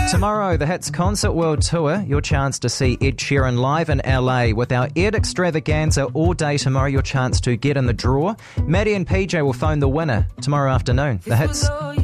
Tomorrow, the Hits Concert World Tour. Your chance to see Ed Sheeran live in LA with our Ed Extravaganza all day tomorrow. Your chance to get in the draw. Maddie and PJ will phone the winner tomorrow afternoon. The Hits.